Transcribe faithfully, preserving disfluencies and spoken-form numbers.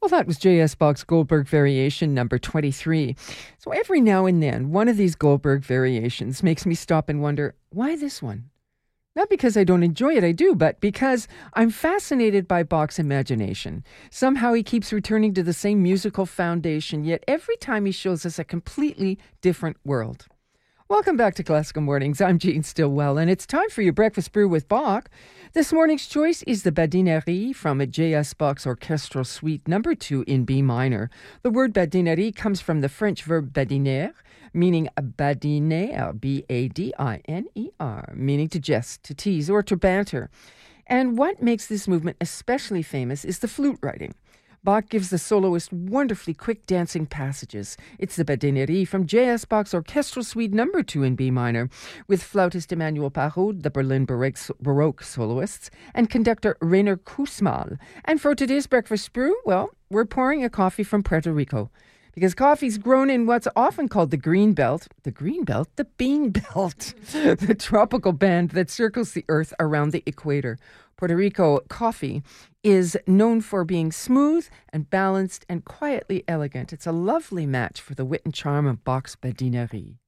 Well, that was J S. Bach's Goldberg Variation number twenty-three. So every now and then, one of these Goldberg variations makes me stop and wonder, why this one? Not because I don't enjoy it, I do, but because I'm fascinated by Bach's imagination. Somehow he keeps returning to the same musical foundation, yet every time he shows us a completely different world. Welcome back to Classical Mornings. I'm Jean Stillwell, and it's time for your breakfast brew with Bach. This morning's choice is the Badinerie from a J S. Bach's Orchestral Suite number two in B minor. The word badinerie comes from the French verb badiner, meaning badiner, B A D I N E R, meaning to jest, to tease, or to banter. And what makes this movement especially famous is the flute writing. Bach gives the soloist wonderfully quick dancing passages. It's the Badinerie from J S. Bach's Orchestral Suite number two in B minor, with flautist Emmanuel Parod, the Berlin Baroque soloists, and conductor Rainer Kussmaul. And for today's breakfast brew, well, we're pouring a coffee from Puerto Rico. Because coffee's grown in what's often called the green belt, the green belt, the bean belt, the tropical band that circles the earth around the equator. Puerto Rico coffee is known for being smooth and balanced and quietly elegant. It's a lovely match for the wit and charm of Bach's Badinerie.